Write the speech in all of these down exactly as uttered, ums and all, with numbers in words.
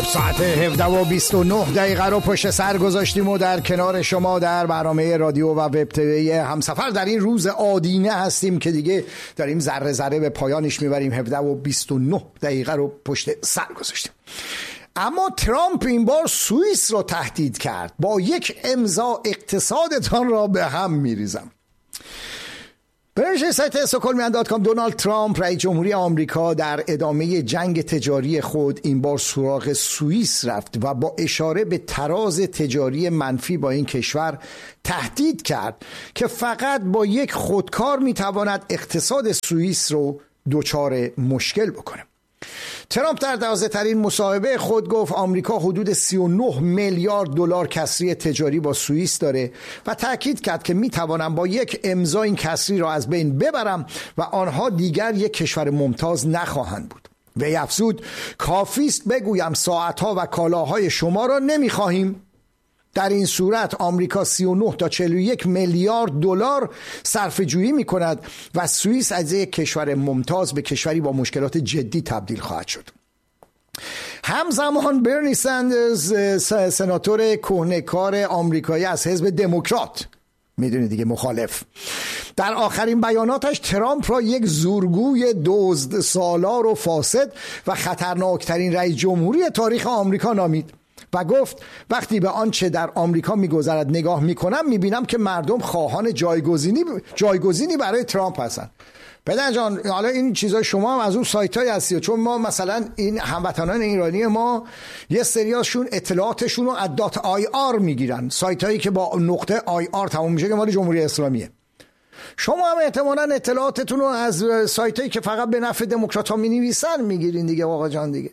ساعت هفده و بیست و نه دقیقه رو پشت سر گذاشتیم و در کنار شما در برنامه رادیو و وب تیوی همسفر در این روز آدینه هستیم که دیگه داریم ذره ذره به پایانش میبریم. هفده و بیست و نه دقیقه رو پشت سر گذاشتیم. اما ترامپ این بار سوئیس رو تهدید کرد، با یک امضا اقتصادتان را به هم میریزم. برنامه سایت استکهلمیان دات کام دونالد ترامپ رئیس جمهوری آمریکا در ادامه جنگ تجاری خود این بار سراغ سوئیس رفت و با اشاره به تراز تجاری منفی با این کشور تهدید کرد که فقط با یک خودکار میتواند اقتصاد سوئیس رو دچار مشکل بکنه. ترامپ در تازه ترین مصاحبه خود گفت آمریکا حدود سی و نه میلیارد دلار کسری تجاری با سوئیس داره و تاکید کرد که میتوانم با یک امضا این کسری را از بین ببرم و آنها دیگر یک کشور ممتاز نخواهند بود. وی افزود کافی است بگویم ساعتها و کالاهای شما را نمیخواهیم. در این صورت آمریکا سی و نه تا چهل و یک میلیارد دلار صرفه جویی می کند و سوئیس از یک کشور ممتاز به کشوری با مشکلات جدی تبدیل خواهد شد. همزمان برنی سندرز سناتور کهنه‌کار آمریکایی از حزب دموکرات، میدونید دیگه مخالف، در آخرین بیاناتش ترامپ را یک زورگوی دزد سالار و فاسد و خطرناکترین رئیس جمهوری تاریخ آمریکا نامید و گفت وقتی به آنچه در آمریکا میگذرد نگاه میکنم میبینم که مردم خواهان جایگزینی جایگزینی برای ترامپ هستن. پدر جان، حالا این چیزا شما هم از اون سایت‌های هستی، چون ما مثلا این هموطنان ایرانی ما یه سریاشون اطلاعاتشون رو از دات آی آر میگیرن، سایت‌هایی که با نقطه آی آر تموم میشه که مال جمهوری اسلامیه. شما هم احتمالاً اطلاعاتتون رو از سایت‌هایی که فقط به نفع دموکرات‌ها می‌نویسن میگیرین دیگه. آقا جان دیگه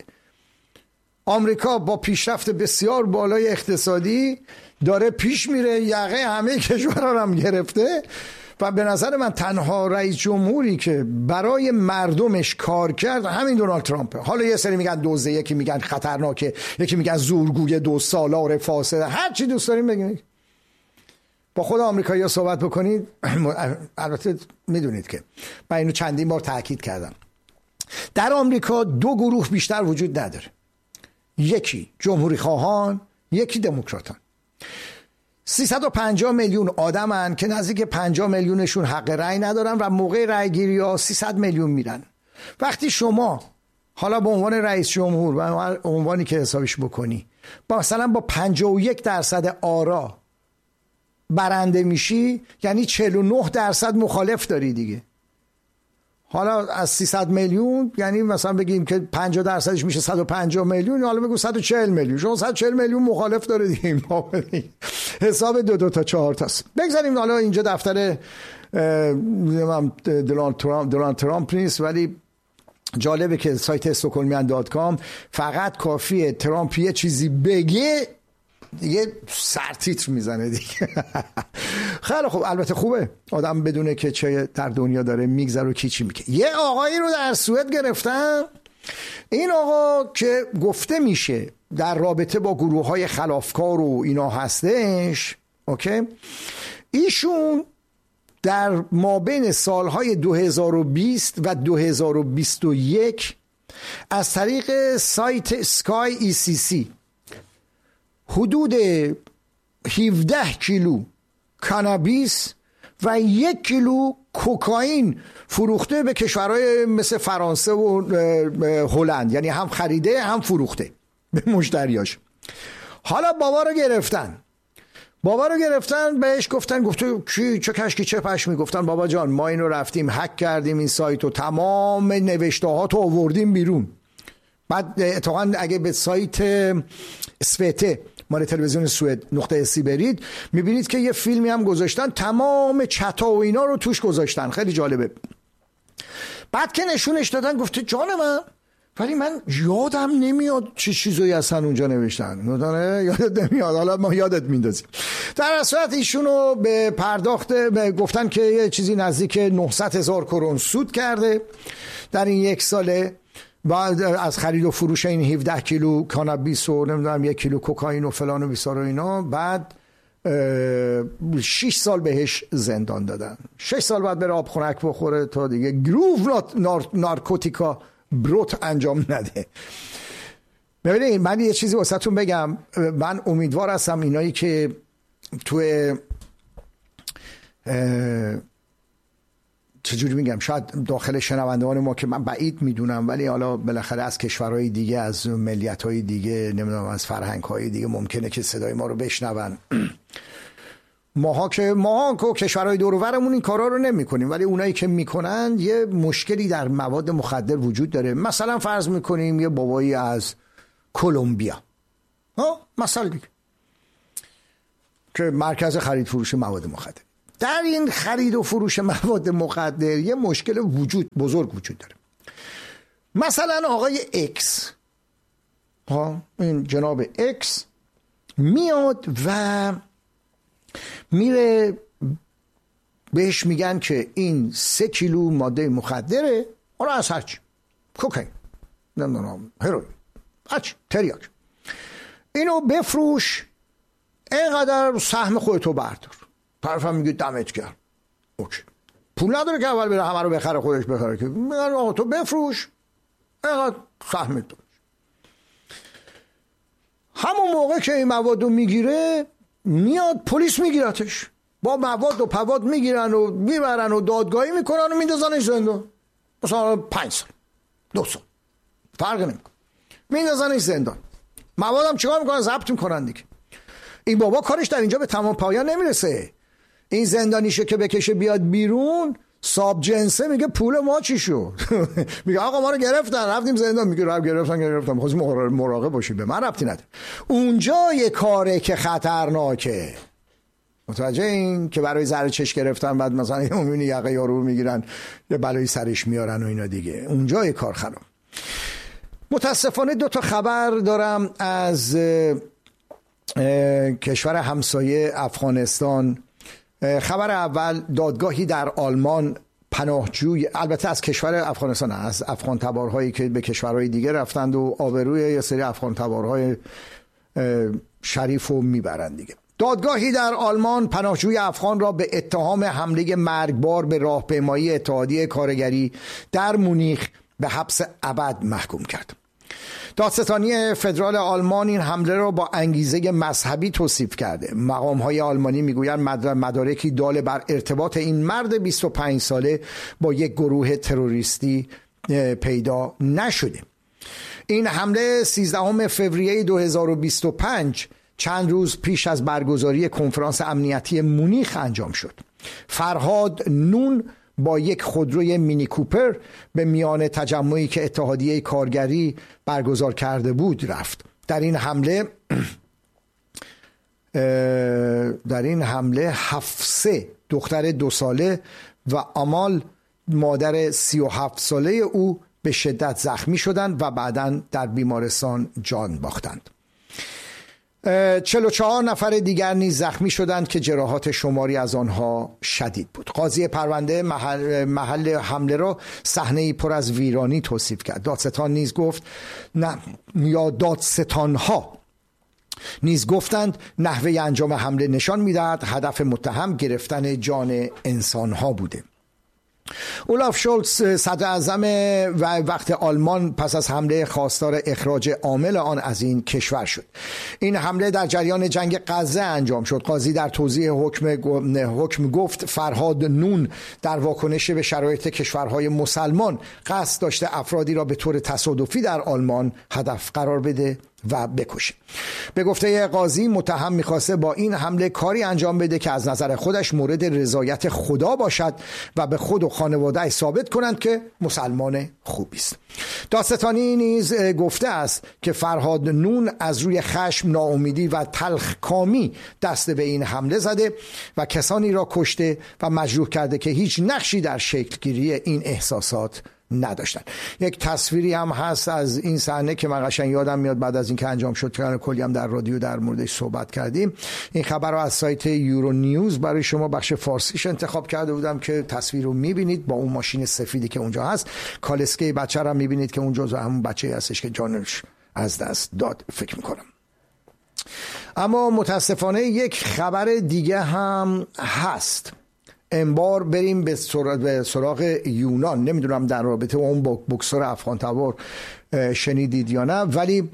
آمریکا با پیشرفت بسیار بالای اقتصادی داره پیش میره، یقه همه کشورها هم گرفته و به نظر من تنها رئیس جمهوری که برای مردمش کار کرد همین دونالد ترامپه. حالا یه سری میگن دزده، یکی میگن خطرناکه، یکی میگن زورگوی دو سالار فاسد، هر چی دوست داریم بگید. با خود آمریکایی‌ها صحبت بکنید، البته میدونید که من اینو چندین بار تاکید کردم، در آمریکا دو گروه بیشتر وجود نداره، یکی جمهوری خواهان، یکی دموکراتان. سیصد و پنجاه میلیون آدمن که نزدیک پنجاه میلیونشون حق رأی ندارن و موقع رأی گیری ها سیصد میلیون میرن. وقتی شما حالا به عنوان رئیس جمهور و عنوانی که حسابش بکنی با مثلا با پنجاه و یک درصد آرا برنده میشی، یعنی چهل و نه درصد مخالف داری دیگه. حالا از سیصد میلیون یعنی مثلا بگیم که پنجاه درصدش میشه صد و پنجاه میلیون، حالا بگو صد و چهل میلیون، شما صد و چهل میلیون مخالف داره دیگه. حساب دو دو تا چهار تاست. بگذاریم حالا اینجا دفتر دونالد ترامپ دونالد ترامپ نیست، ولی جالبه که سایت استکهلمیان دات کام فقط کافیه ترامپ یه چیزی بگه دیگه سرتیتر میزنه دیگه. خیلی خوب، البته خوبه آدم بدونه که چه در دنیا داره میگذره و کی چی میگه. یه آقایی رو در سوئد گرفتن، این آقا که گفته میشه در رابطه با گروه های خلافکار و اینا هستش، اوکی، ایشون در مابین سالهای دو هزار و بیست و دو هزار و بیست و یک از طریق سایت سکای ای سی سی حدود هفده کیلو کانابیس و یک کیلو کوکائین فروخته به کشورهای مثل فرانسه و هلند، یعنی هم خریده هم فروخته به مشتریاش. حالا بابا رو گرفتن بابا رو گرفتن بهش گفتن، گفته کی چه کشکی چه پشمی؟ گفتن بابا جان ما اینو رفتیم هک کردیم این سایت و تمام نوشته ها تو آوردیم بیرون. بعد اتفاقا اگه به سایت اسوته مال تلویزیون سوئد نقطه سی برید میبینید که یه فیلمی هم گذاشتن، تمام چتا و اینا رو توش گذاشتن، خیلی جالبه. بعد که نشونش دادن گفته جان من، ولی من یادم نمیاد چه چیزایی هستن اونجا نوشتن. گفتن یادت نمیاد، حالا ما یادت میندازیم. در صورت ایشونو به پرداخت به گفتن که یه چیزی نزدیک نهصد هزار کرون سود کرده در این یک ساله، بعد از خرید و فروش این هفده کیلو کانابیس و نمیدونم یک کیلو کوکائین و فلان و بیسار و اینا. بعد شش سال بهش زندان دادن، شش سال بعد بره آب خنک بخوره تا دیگه گروه نار... نارکوتیکا بروت انجام نده. ببینید من یه چیزی واسهتون بگم. من امیدوار هستم اینایی که توی چجوری میگم شاید داخل شنوندگان ما که من بعید میدونم، ولی حالا بالاخره از کشورهای دیگه، از ملیت‌های دیگه، نمیدونم از فرهنگ‌های دیگه ممکنه که صدای ما رو بشنون. ماها که ماها که کشورهای دور و برمون این کارا رو نمی‌کنیم، ولی اونایی که میکنن یه مشکلی در مواد مخدر وجود داره. مثلا فرض میکنیم یه بابایی از کلمبیا، ها مثلا دیگه، که مرکز خرید فروش مواد مخدر، در این خرید و فروش مواد مخدر یه مشکل وجود بزرگ وجود داره. مثلا آقای اکس، ها این جناب اکس میاد و میره بهش میگن که این سه کیلو ماده مخدره، آره از هرچی، کوکین، نمیدونم هروئین، هرچی، تریاک، اینو بفروش، اینقدر سهم خودتو بردار. طرف هم میگه دمت گرم، اوکی. پول نداره که اول بره همه رو بخره خودش بخره، که میگن آقا تو بفروش، اینقدر سهمت دار. همون موقع که این مواد رو میگیره میاد پلیس میگیرتش، با مواد و پواد میگیرن و میبرن و دادگاهی میکنن و میندازنش زندان، مثلا پنج سال دو سال فرق نمیکنه، میندازنش زندان. موادم چیکار میکنن؟ ضبط میکنن دیگه. این بابا کارش در اینجا به تمام پایان نمیرسه. این زندانیشه که بکشه بیاد بیرون، ساب جنسه میگه پول ما چی شد؟ میگه آقا ما رو گرفتن رفتیم زندان. میگه رو گرفتن گرفتن خواستیم مراقب باشیم، به من ربطی نداره. اونجا یه کاره که خطرناکه. متوجه این که برای زر چش گرفتن بعد مثلا یه میبینی یقه یارو میگیرن یه بلایی سرش میارن و اینا دیگه، اونجا یه کار خراب. متاسفانه دو تا خبر دارم از کشور همسایه افغانستان. خبر اول، دادگاهی در آلمان پناهجوی، البته از کشور افغانستان، از افغان تبارهایی که به کشورهای دیگه رفتند و آبروی یه سری افغان تبارهای شریف رو میبرند دیگه. دادگاهی در آلمان پناهجوی افغان را به اتهام حمله مرگبار به راهپیمایی اتحادیه کارگری در مونیخ به حبس ابد محکوم کرد. دادستانی فدرال آلمان این حمله را با انگیزه مذهبی توصیف کرده. مقام‌های آلمانی میگویند مدارکی دال بر ارتباط این مرد بیست و پنج ساله با یک گروه تروریستی پیدا نشده. این حمله سیزدهم فوریه دو هزار و بیست و پنج، چند روز پیش از برگزاری کنفرانس امنیتی مونیخ انجام شد. فرهاد نون با یک خودروی مینی کوپر به میان تجمعی که اتحادیه کارگری برگزار کرده بود رفت. در این حمله در این حمله حفصه دختر دو ساله و آمال مادر سی و هفت ساله او به شدت زخمی شدند و بعداً در بیمارستان جان باختند. چهل و چهار نفر دیگر نیز زخمی شدند که جراحات شماری از آنها شدید بود. قاضی پرونده محل, محل حمله را صحنه‌ای پر از ویرانی توصیف کرد. دادستان نیز گفت نه یا دادستانها نیز گفتند نحوه انجام حمله نشان می‌دهد هدف متهم گرفتن جان انسان‌ها بوده. اولاف شولتز صدر اعظم وقت آلمان پس از حمله خواستار اخراج عامل آن از این کشور شد. این حمله در جریان جنگ غزه انجام شد. قاضی در توضیح حکم حکم گفت فرهاد نون در واکنش به شرایط کشورهای مسلمان قصد داشته افرادی را به طور تصادفی در آلمان هدف قرار بده و بکشه. به گفته قاضی متهم می‌خواسته با این حمله کاری انجام بده که از نظر خودش مورد رضایت خدا باشد و به خود و خانواده ثابت کنند که مسلمان خوبی است. دادستانی نیز گفته است که فرهاد نون از روی خشم، ناامیدی و تلخ کامی دست به این حمله زده و کسانی را کشته و مجروح کرده که هیچ نقشی در شکلگیری این احساسات نداشتن. یک تصویری هم هست از این صحنه که من قشنگ یادم میاد بعد از این که انجام شد، که کلی هم در رادیو در موردش صحبت کردیم. این خبر رو از سایت یورو نیوز برای شما بخش فارسیش انتخاب کرده بودم که تصویر رو میبینید با اون ماشین سفیدی که اونجا هست. کالسکه بچه رو هم میبینید که اونجا همون بچه هستش که جانش از دست داد فکر میکنم. اما متاسفانه یک خبر دیگه هم هست. انبار بریم به سراغ, به سراغ یونان. نمیدونم در رابطه با اون بوکسور افغان تبار شنیدید یا نه، ولی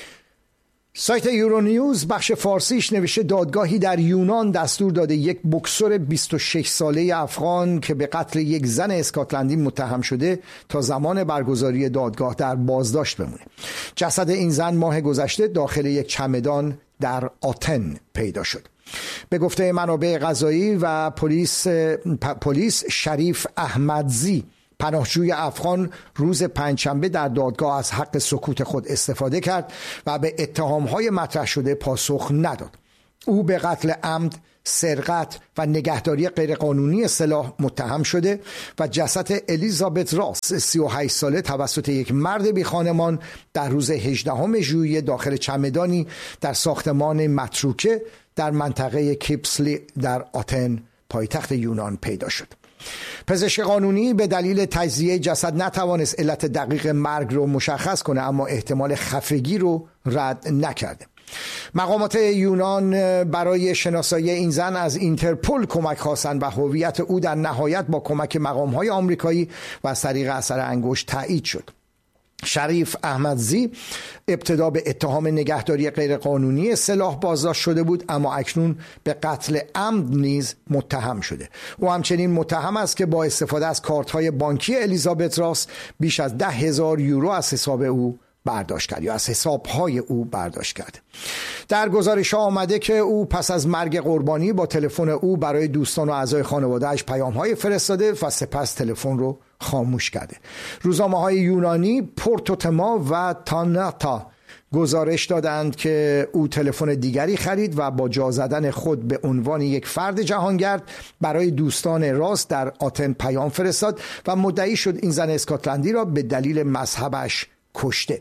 سایت یورونیوز بخش فارسیش نوشته دادگاهی در یونان دستور داده یک بوکسور بیست و شش ساله افغان که به قتل یک زن اسکاتلندی متهم شده تا زمان برگزاری دادگاه در بازداشت بمونه. جسد این زن ماه گذشته داخل یک چمدان در آتن پیدا شد. به گفته منابع قضایی و پلیس پلیس شریف احمدزی پناهجوی افغان روز پنجشنبه در دادگاه از حق سکوت خود استفاده کرد و به اتهام‌های مطرح شده پاسخ نداد. او به قتل عمد، سرقت و نگهداری غیرقانونی سلاح متهم شده و جسد الیزابت راس سی و هشت ساله توسط یک مرد بی خانمان در روز هجدهم ژوئیه داخل چمدانی در ساختمان متروکه در منطقه کیپسلی در آتن پایتخت یونان پیدا شد. پزشک قانونی به دلیل تجزیه جسد نتوانست علت دقیق مرگ رو مشخص کنه، اما احتمال خفگی رو رد نکرده. مقامات یونان برای شناسایی این زن از اینترپل کمک خواستند و هویت او در نهایت با کمک مقام‌های آمریکایی و از طریق اثر انگشت تایید شد. شریف احمدزی ابتدا به اتهام نگهداری غیرقانونی سلاح بازداشت شده بود، اما اکنون به قتل عمد نیز متهم شده. او همچنین متهم است که با استفاده از کارت‌های بانکی الیزابت راس بیش از ده هزار یورو از حساب او برداشت کرد یا از حسابهای او برداشت کرد. در گزارش ها آمده که او پس از مرگ قربانی با تلفن او برای دوستان و اعضای خانواده‌اش پیام‌های فرستاده و سپس تلفن رو خاموش کرده. روزنامه‌های یونانی پورتوتما و تاناتا گزارش دادند که او تلفن دیگری خرید و با جا زدن خود به عنوان یک فرد جهانگرد برای دوستان راست در آتن پیام فرستاد و مدعی شد این زن اسکاتلندی را به دلیل مذهبش کشته.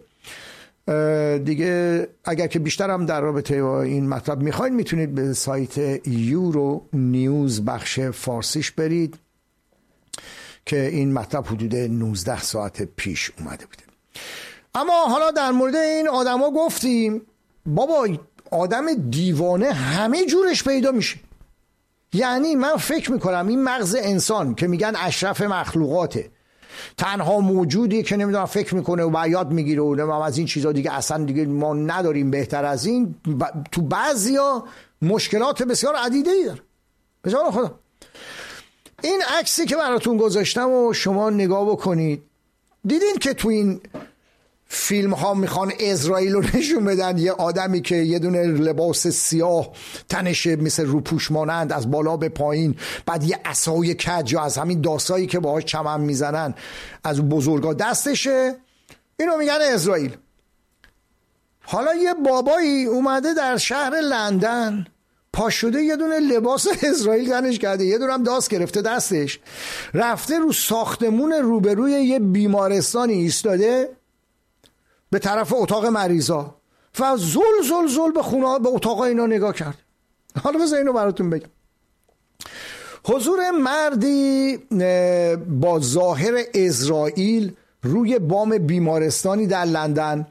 دیگه اگر که بیشتر هم در رابطه با این مطلب میخواین میتونید به سایت یورو نیوز بخش فارسیش برید که این مطلب حدود نوزده ساعت پیش اومده بوده. اما حالا در مورد این آدما گفتیم بابا آدم دیوانه همه جورش پیدا میشه. یعنی من فکر میکنم این مغز انسان که میگن اشرف مخلوقاته، تنها موجودی که نمیدونم فکر میکنه و یاد میگیره و از این چیزا دیگه اصلا دیگه ما نداریم بهتر از این، ب... تو بعضیا مشکلات بسیار عدیده‌ای داره. بسیار خدا این عکسی که براتون گذاشتم و شما نگاه بکنید، دیدین که تو این فیلم ها میخوان اسرائیل رو نشون بدن یه آدمی که یه دونه لباس سیاه تنش مثل روپوش مانند از بالا به پایین، بعد یه عصای کج یا از همین داسایی که باهاش چمن میزنن از بزرگا دستشه، اینو میگن اسرائیل. حالا یه بابایی اومده در شهر لندن پا شده یه دونه لباس اسرائیل تنش کرده، یه دونه هم داس گرفته دستش، رفته رو ساختمون روبروی یه بیمارستانی ایستاده به طرف اتاق مریضا و زل زل زل به خونه به اتاق اینا نگاه کرد. حالا بذار اینو براتون بگم. حضور مردی با ظاهر اسرائیل روی بام بیمارستانی در لندن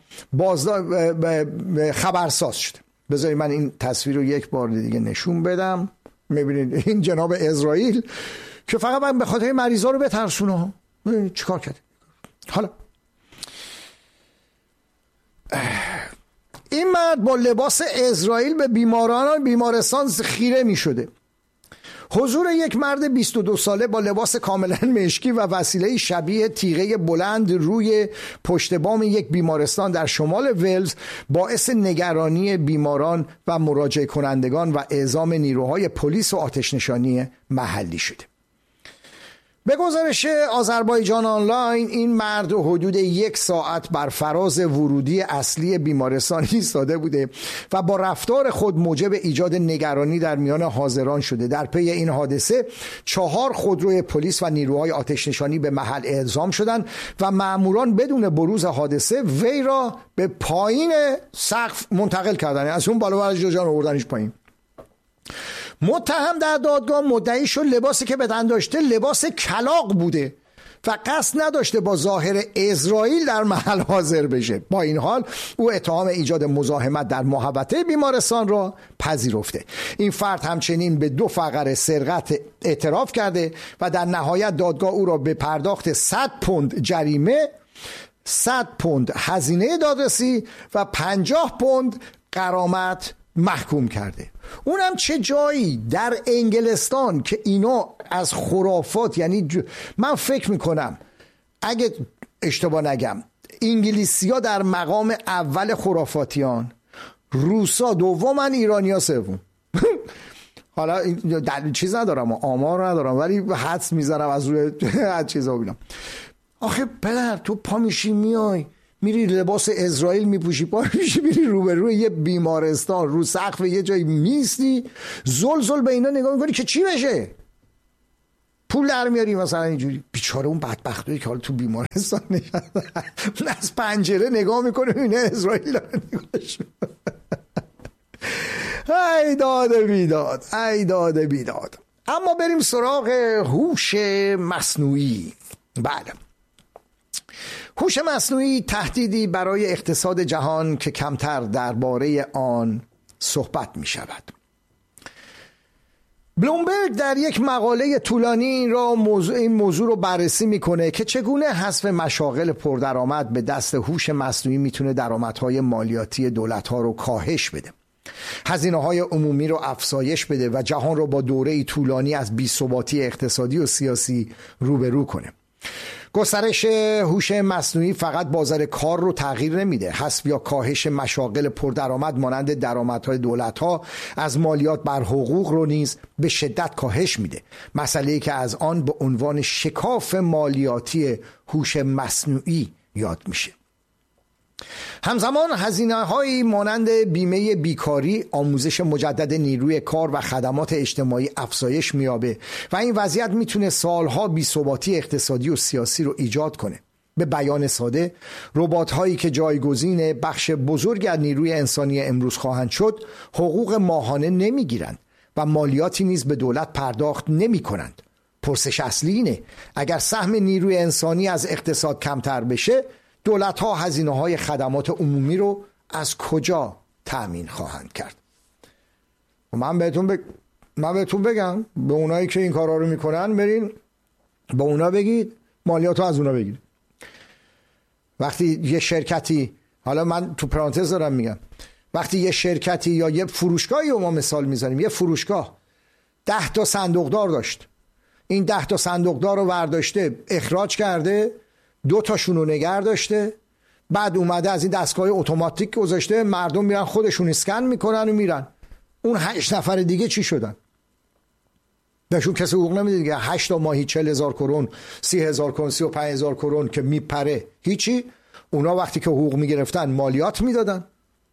خبرساز شده. بذارید من این تصویر رو یک بار دیگه نشون بدم. میبینید این جناب اسرائیل که فقط به خاطر مریضا رو بترسونه. چیکار کرده؟ حالا این مرد با لباس اسرائیل به بیماران بیمارستان خیره می شده. حضور یک مرد بیست و دو ساله با لباس کاملا مشکی و وسیله شبیه تیغه بلند روی پشت بام یک بیمارستان در شمال ولز باعث نگرانی بیماران و مراجعه کنندگان و اعزام نیروهای پلیس و آتش‌نشانی محلی شده. به گزارش آذربایجان آنلاین این مرد حدود یک ساعت بر فراز ورودی اصلی بیمارستان ایستاده بوده و با رفتار خود موجب ایجاد نگرانی در میان حاضران شده. در پی این حادثه چهار خودروی پلیس و نیروهای آتش‌نشانی به محل اعزام شدند و ماموران بدون بروز حادثه وی را به پایین سقف منتقل کردند. از اون بالا برش جان آوردنش پایین. متهم در دادگاه مدعی شد لباسی که بدن داشته لباس کلاغ بوده و قصد نداشته با ظاهر اسرائیل در محل حاضر بشه. با این حال او اتهام ایجاد مزاحمت در محوطه بیمارستان را پذیرفته. این فرد همچنین به دو فقره سرقت اعتراف کرده و در نهایت دادگاه او را به پرداخت صد پوند جریمه، صد پوند هزینه دادرسی و پنجاه پوند غرامت محکوم کرده. اونم چه جایی در انگلستان که اینا از خرافات، یعنی من فکر میکنم اگه اشتباه نگم انگلیسی‌ها در مقام اول خرافاتیان، روسا دومن، ایرانی‌ها سوم. حالا در چیز ندارم، آمار ندارم، ولی حدس میزنم از روی از چیزا ببینم. آخه پدر تو پا میشی میای میری لباس اسرائیل میپوشی، پا میشی میری روبروی یه بیمارستان رو سقف یه جایی میستی، زل زل به اینا نگاه میکنی که چی بشه، پول در میاری مثلا اینجوری. بیچاره اون بدبختایی که حالا تو بیمارستان نشسته از پنجره نگاه میکنه اینا اسرائیل داره نگاهش. ای داد بیداد، ای داد بیداد. اما بریم سراغ هوش مصنوعی. بله، هوش مصنوعی تهدیدی برای اقتصاد جهان که کمتر درباره آن صحبت می شود. بلومبرگ در یک مقاله طولانی این را موضوع این موضوع رو بررسی میکنه که چگونه حذف مشاغل پردرآمد به دست هوش مصنوعی میتونه درآمدهای مالیاتی دولت‌ها رو کاهش بده، هزینه‌های عمومی رو افزایش بده و جهان رو با دوره‌ای طولانی از بی‌ثباتی اقتصادی و سیاسی روبرو کنه. گسترش هوش مصنوعی فقط بازار کار رو تغییر نمیده. حذف یا کاهش مشاغل پردرآمد مانند درآمدهای دولت‌ها از مالیات بر حقوق رو نیز به شدت کاهش میده، مسئله‌ای که از آن به عنوان شکاف مالیاتی هوش مصنوعی یاد میشه. همزمان هزینه‌هایی مانند بیمه بیکاری، آموزش مجدد نیروی کار و خدمات اجتماعی افزایش می‌یابه و این وضعیت میتونه سالها بی‌ثباتی اقتصادی و سیاسی رو ایجاد کنه. به بیان ساده، ربات‌هایی که جایگزین بخش بزرگ از نیروی انسانی امروز خواهند شد، حقوق ماهانه نمیگیرند و مالیاتی نیز به دولت پرداخت نمی‌کنند. پرسش اصلی اینه: اگر سهم نیروی انسانی از اقتصاد کمتر بشه، دولت‌ها هزینه‌های خدمات عمومی رو از کجا تأمین خواهند کرد؟ من بهتون بگ... من بهتون بگم به اونایی که این کارا رو میکنن، برین به اونا بگید مالیات رو از اونا بگیرید. وقتی یه شرکتی، حالا من تو پرانتز دارم میگم، وقتی یه شرکتی یا یه فروشگاهی رو ما مثال میزنیم، یه فروشگاه ده تا صندوقدار داشت، این ده تا صندوقدار رو برداشته اخراج کرده، دو تاشون رو نگه داشته، بعد اومده از این دستگاه اتوماتیک گذاشته، مردم میرن خودشون اسکن میکنن و میرن. اون هشت نفر دیگه چی شدن؟ بهشون کسی حقوق نمیده دیگه. هشت تا ماهی چل هزار کرون، سی هزار کرون، سی و پنج هزار کرون که میپره هیچی. اونا وقتی که حقوق میگرفتن مالیات میدادن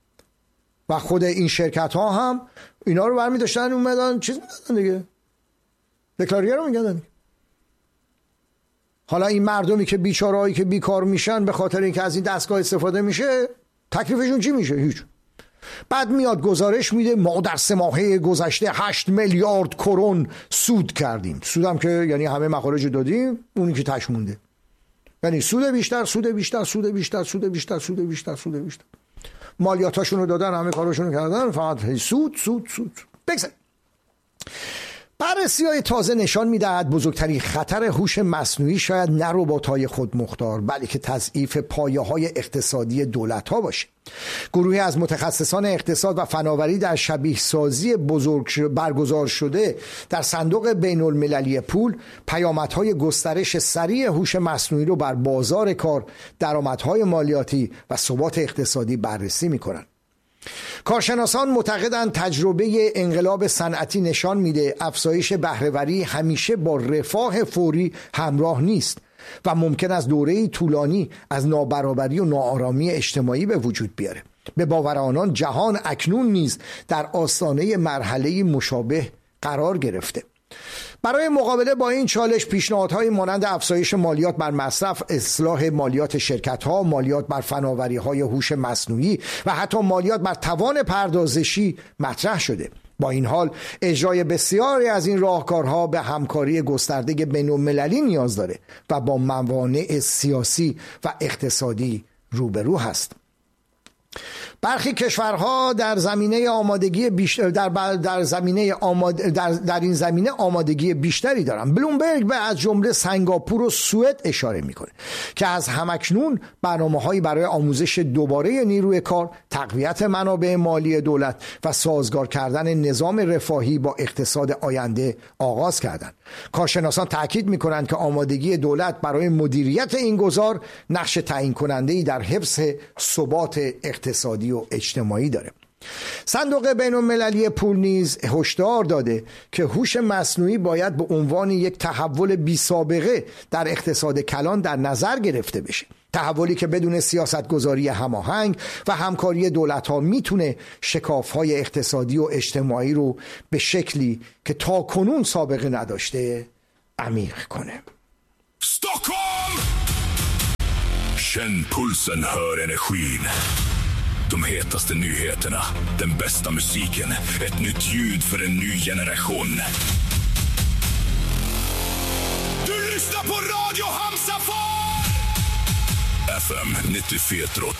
و خود این شرکت ها هم اینا رو برمی داشتن اومدن چیز میدادن دیگه، دکلاریه رو میگردن. حالا این مردمی که بیچارهایی که بیکار میشن به خاطر اینکه از این دستگاه استفاده میشه، تکلیفشون چی میشه؟ هیچ. بعد میاد گزارش میده ما در سه ماهه گذشته هشت میلیارد کرون سود کردیم. سودم که یعنی همه مخارج دادیم، اونی که تش مونده یعنی سود بیشتر، سود بیشتر، سود بیشتر، سود بیشتر، سود بیشتر، سود بیشتر. مالیاتاشون رو دادن، همه کاراشون رو کردن، فقط سود سود سود. بگذار بررسی‌های تازه نشان می‌دهد بزرگترین خطر هوش مصنوعی شاید نه ربات‌های خودمختار، بلکه تضعیف پایه‌های اقتصادی دولت‌ها باشه. گروهی از متخصصان اقتصاد و فناوری در شبیه سازی بزرگ برگزار شده در صندوق بین‌المللی پول، پیامدهای گسترش سریع هوش مصنوعی رو بر بازار کار، درآمدهای مالیاتی و ثبات اقتصادی بررسی می‌کنند. کارشناسان معتقدند تجربه انقلاب صنعتی نشان میده افزایش بهره‌وری همیشه با رفاه فوری همراه نیست و ممکن است دوره‌ای طولانی از نابرابری و ناآرامی اجتماعی به وجود بیاره. به باور آنان جهان اکنون نیز در آستانه مرحله مشابه قرار گرفته. برای مقابله با این چالش، پیشنهادهای مانند افزایش مالیات بر مصرف، اصلاح مالیات شرکت‌ها، مالیات بر فناوری‌های هوش مصنوعی و حتی مالیات بر توان پردازشی مطرح شده. با این حال اجرای بسیاری از این راهکارها به همکاری گسترده بین‌المللی نیاز داره و با موانع سیاسی و اقتصادی روبرو هست. برخی کشورها در زمینه آمادگی بیشتر در در زمینه آماد در, در این زمینه آمادگی بیشتری دارن. بلومبرگ به از جمله سنگاپور و سوئد اشاره میکنه که از همکنون برنامه‌هایی برای آموزش دوباره نیروی کار، تقویت منابع مالی دولت و سازگار کردن نظام رفاهی با اقتصاد آینده آغاز کردند. کارشناسان تاکید میکنند که آمادگی دولت برای مدیریت این گذار نقش تعیین کننده‌ای در حفظ ثبات اقتصادی و اجتماعی داره. صندوق بین‌المللی پول نیز هشدار داده که هوش مصنوعی باید به عنوان یک تحول بی سابقه در اقتصاد کلان در نظر گرفته بشه. تحولی که بدون سیاستگذاری هماهنگ و همکاری دولت‌ها میتونه شکاف‌های اقتصادی و اجتماعی رو به شکلی که تا کنون سابقه نداشته عمیق کنه. Stockholm! Känn pulsen, hör energin. De hetaste nyheterna, den bästa musiken, ett nytt ljud för en ny generation. Du lyssnar på Radio Hamsafar! F M nittiofyra